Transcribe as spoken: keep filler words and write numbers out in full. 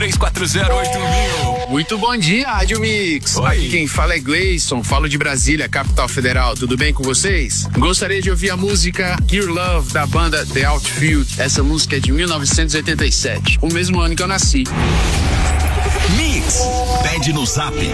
três quatro zero oito mil. Muito bom dia, Rádio Mix. Oi. Aqui quem fala é Gleison, falo de Brasília, capital federal. Tudo bem com vocês? Gostaria de ouvir a música Gear Love, da banda The Outfield. Essa música é de mil novecentos e oitenta e sete, o mesmo ano que eu nasci. Mix, pede no zap